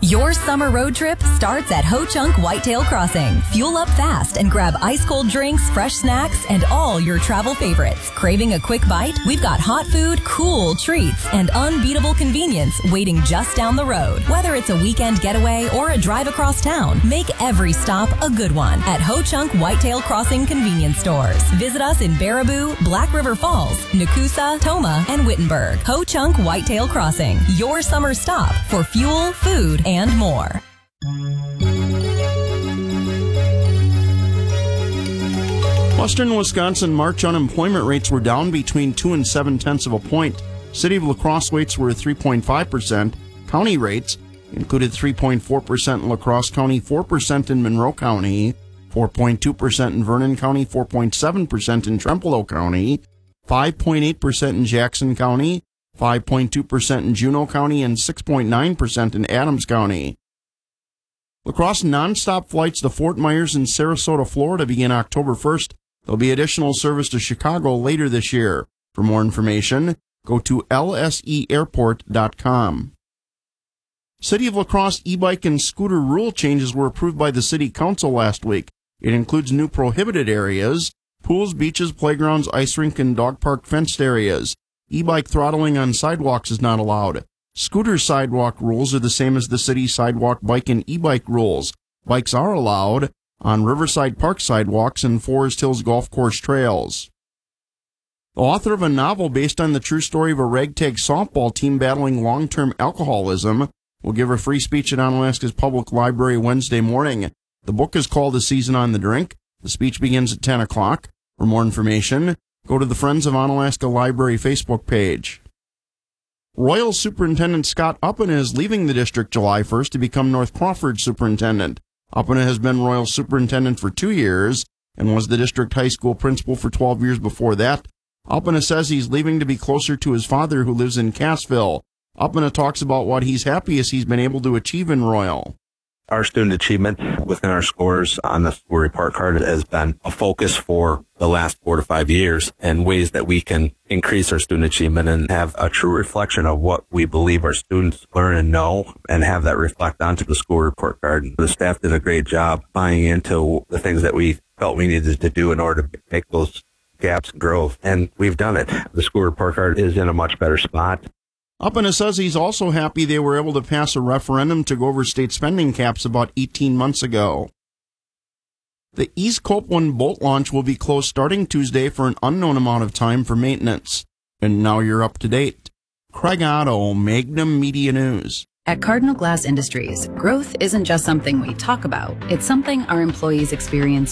Your summer road trip starts at Ho Chunk Whitetail Crossing. Fuel up fast and grab ice-cold drinks, fresh snacks, and all your travel favorites. Craving a quick bite? We've got hot food, cool treats, and unbeatable convenience waiting just down the road. Whether it's a weekend getaway or a drive across town, make every stop a good one at Ho Chunk Whitetail Crossing convenience stores. Visit us in Baraboo, Black River Falls, Nakusa, Toma, and Wittenberg. Ho Chunk Whitetail Crossing, your summer stop for fuel, food, and more. Western Wisconsin March unemployment rates were down between 2 and 7/10 of a point. City of La Crosse rates were 3.5%. County rates included 3.4% in La Crosse County, 4% in Monroe County, 4.2% in Vernon County, 4.7% in Trempealeau County, 5.8% in Jackson County, 5.2% in Juneau County, and 6.9% in Adams County. La Crosse nonstop flights to Fort Myers and Sarasota, Florida begin October 1st. There'll be additional service to Chicago later this year. For more information, go to lseairport.com. City of La Crosse e-bike and scooter rule changes were approved by the City Council last week. It includes new prohibited areas, pools, beaches, playgrounds, ice rink, and dog park fenced areas. E-bike throttling on sidewalks is not allowed. Scooter sidewalk rules are the same as the city sidewalk, bike, and e-bike rules. Bikes are allowed on Riverside Park sidewalks and Forest Hills Golf Course trails. The author of a novel based on the true story of a ragtag softball team battling long-term alcoholism will give a free speech at Onalaska's Public Library Wednesday morning. The book is called A Season on the Drink. The speech begins at 10 o'clock. For more information, go to the Friends of Onalaska Library Facebook page. Royal Superintendent Scott Uppena is leaving the district July 1st to become North Crawford Superintendent. Uppena has been Royal Superintendent for 2 years and was the district high school principal for 12 years before that. Uppena says he's leaving to be closer to his father, who lives in Cassville. Uppena talks about what he's happiest he's been able to achieve in Royal. Our student achievement within our scores on the school report card has been a focus for the last 4 to 5 years, and ways that we can increase our student achievement and have a true reflection of what we believe our students learn and know, and have that reflect onto the school report card. The staff did a great job buying into the things that we felt we needed to do in order to make those gaps grow, and we've done it. The school report card is in a much better spot. Uppena says he's also happy they were able to pass a referendum to go over state spending caps about 18 months ago. The East Copeland boat launch will be closed starting Tuesday for an unknown amount of time for maintenance. And now you're up to date. Craig Otto, Magnum Media News. At Cardinal Glass Industries, growth isn't just something we talk about. It's something our employees experience